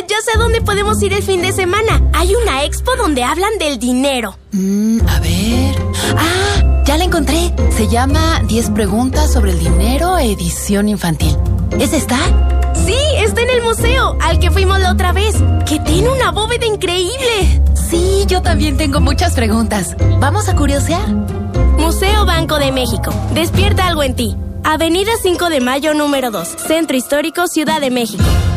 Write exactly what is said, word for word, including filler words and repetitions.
Ya sé a dónde podemos ir el fin de semana. Hay una expo donde hablan del dinero. Mm, a ver... ¡Ah! Ya la encontré. Se llama diez preguntas sobre el dinero, edición infantil. ¿Esa está? Sí, está en el museo, al que fuimos la otra vez, que tiene una bóveda increíble. Sí, yo también tengo muchas preguntas. ¿Vamos a curiosear? Museo Banco de México. Despierta algo en ti. Avenida cinco de Mayo, número dos. Centro Histórico, Ciudad de México.